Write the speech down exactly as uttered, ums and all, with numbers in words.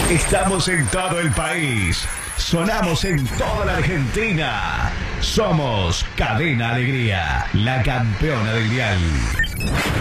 Estamos en todo el país. Sonamos en toda la Argentina. Somos Cadena Alegría, la campeona del dial.